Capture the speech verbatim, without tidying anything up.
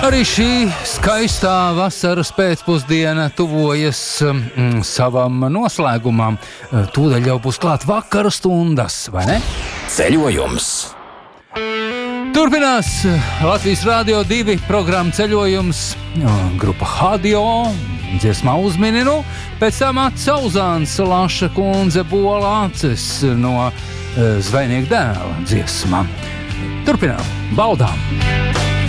Arī šī skaistā vasaras pēcpusdiena tuvojas mm, savam noslēgumam. Tūdaļ jau būs klāt vakara stundas, vai ne? Ceļojums. Turpinās Latvijas Rādio divi programma Ceļojums, grupa Hadio, dziesmā Uzmininu, pēc tam Atsauzāns Laša kundze Bolāces no Zvejnieka dēla dziesmām. Turpinām, baudām!